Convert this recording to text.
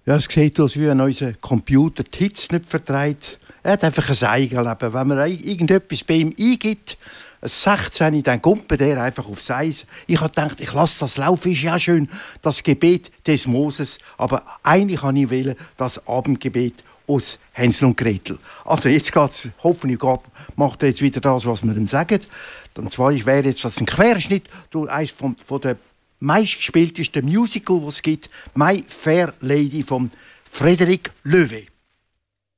Ja, es sieht aus, wie wenn unser Computer die Hits nicht verträgt. Er hat einfach ein Eigenleben. Wenn man irgendetwas bei ihm eingibt, ein 16, dann kommt der einfach aufs Eis. Ich habe gedacht, ich lasse das laufen, ist ja schön, das Gebet des Moses. Aber eigentlich wollte ich wählen, das Abendgebet aus Hänsel und Gretel. Also jetzt geht's, hoffentlich macht er jetzt wieder das, was wir ihm sagen. Und zwar wäre jetzt das ein Querschnitt durch eines von der meistgespieltesten Musical, was es gibt, «My Fair Lady» von Frédéric Löwe.